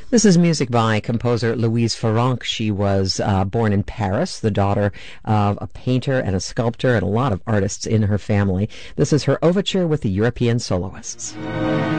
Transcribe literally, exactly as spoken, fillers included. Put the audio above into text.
This is music by composer Louise Farrenc. She was uh, born in Paris, the daughter of a painter and a sculptor and a lot of artists in her family. This is her overture with the European Soloists.